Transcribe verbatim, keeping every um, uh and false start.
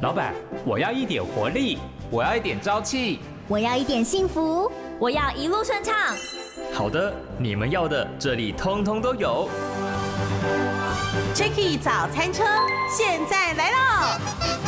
老板，我要一点活力， 我要一点朝气， 我要一点幸福， 我要一路顺畅。 好的，你们要的这里通通都有。 Jacky 早餐车现在来喽！